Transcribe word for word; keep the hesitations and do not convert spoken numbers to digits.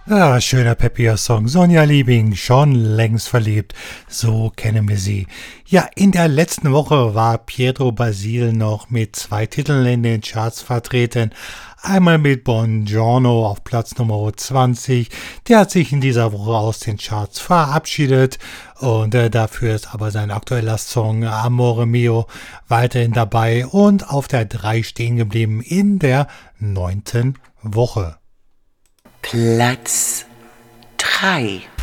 Ah, schöner peppiger Song. Sonja Liebing, schon längst verliebt. So kennen wir sie. Ja, in der letzten Woche war Pietro Basil noch mit zwei Titeln in den Charts vertreten. Einmal mit Buongiorno auf Platz Nummer zwanzig. Der hat sich in dieser Woche aus den Charts verabschiedet. Und äh, dafür ist aber sein aktueller Song Amore Mio weiterhin dabei und auf der drei stehen geblieben in der neunten Woche. Platz drei.